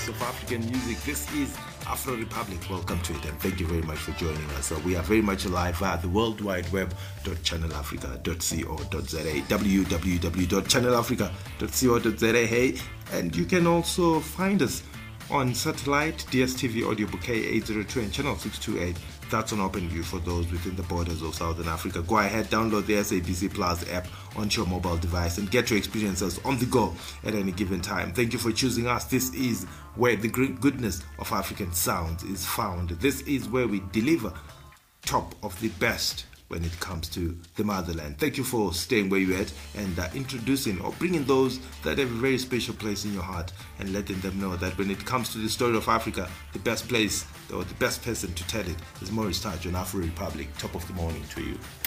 Of African music. This is Afro Republic. Welcome to it and thank you very much for joining us. We are very much alive via the World Wide Web .channelafrica.co.za www.channelafrica.co.za. Hey, and you can also find us on satellite, DSTV audio bouquet 802 and channel 628. That's on Open View for those within the borders of Southern Africa. Go ahead, download the SABC Plus app onto your mobile device and get to experience us on the go at any given time. Thank you for choosing us. This is where the great goodness of African sounds is found. This is where we deliver top of the best when it comes to the motherland. Thank you for staying where you're at and introducing or bringing those that have a very special place in your heart and letting them know that when it comes to the story of Africa, the best place or the best person to tell it is Maurice Taj on Afro Republic. Top of the morning to you.